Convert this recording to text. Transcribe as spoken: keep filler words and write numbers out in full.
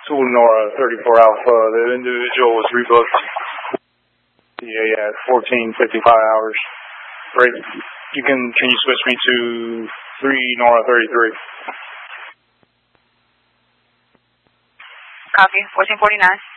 Two Nora thirty-four Alpha. The individual was rebooked. Yeah, at fourteen fifty-five hours. Great. You can can you switch me to three Nora thirty-three? Copy. fourteen forty-nine.